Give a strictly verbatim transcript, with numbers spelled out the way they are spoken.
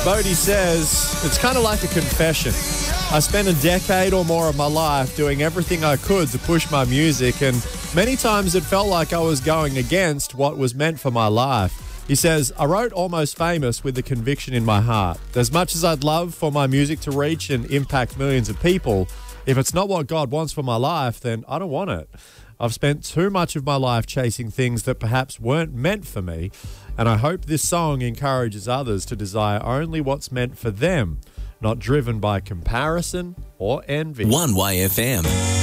Bodie says, it's kind of like a confession. I spent a decade or more of my life doing everything I could to push my music, and many times it felt like I was going against what was meant for my life. He says, I wrote Almost Famous with the conviction in my heart. As much as I'd love for my music to reach and impact millions of people, if it's not what God wants for my life, then I don't want it. I've spent too much of my life chasing things that perhaps weren't meant for me, and I hope this song encourages others to desire only what's meant for them, not driven by comparison or envy. one Y F M.